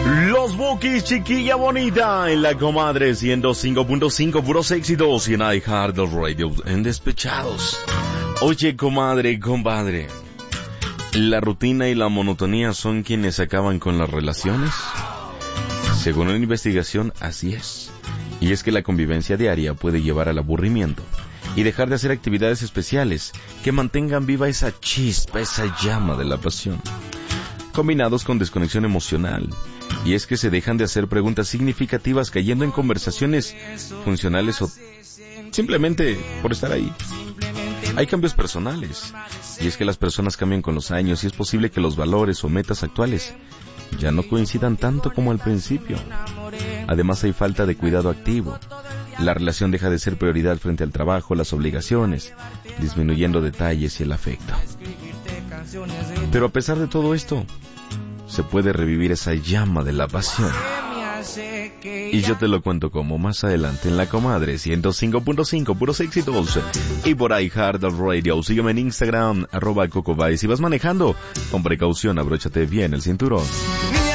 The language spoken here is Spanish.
Los Bukis, chiquilla bonita, en la comadre 105.5, puros éxitos y en iHeartRadio, en Despechados. Oye, comadre, compadre, ¿la rutina y la monotonía son quienes acaban con las relaciones? Según una investigación, así es. Y es que la convivencia diaria puede llevar al aburrimiento y dejar de hacer actividades especiales que mantengan viva esa chispa, esa llama de la pasión, combinados con desconexión emocional. Y es que se dejan de hacer preguntas significativas, cayendo en conversaciones funcionales o simplemente por estar ahí. Hay cambios personales, y es que las personas cambian con los años y es posible que los valores o metas actuales ya no coincidan tanto como al principio. Además hay falta de cuidado activo. La relación deja de ser prioridad frente al trabajo, las obligaciones, disminuyendo detalles y el afecto. Pero a pesar de todo esto, se puede revivir esa llama de la pasión. Y yo te lo cuento como más adelante en la comadre 105.5, puros éxitos. Y por ahí iHeartRadio. Sígueme en Instagram, @CocoBay. Si vas manejando, con precaución, abróchate bien el cinturón.